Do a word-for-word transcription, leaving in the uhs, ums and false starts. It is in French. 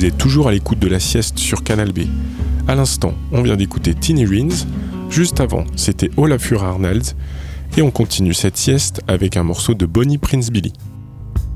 Vous êtes toujours à l'écoute de la sieste sur Canal B. À l'instant, on vient d'écouter Tiny Rins. Juste avant, c'était Olafur Arnalds. Et on continue cette sieste avec un morceau de Bonnie Prince Billy.